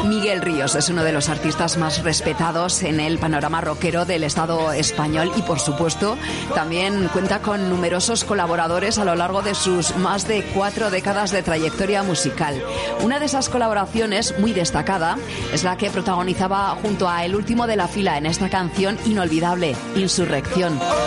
Miguel Ríos es uno de los artistas más respetados en el panorama rockero del Estado español y, por supuesto, también cuenta con numerosos colaboradores a lo largo de sus más de 4 décadas de trayectoria musical. Una de esas colaboraciones muy destacada es la que protagonizaba junto a El Último de la Fila en esta canción inolvidable, Insurrección.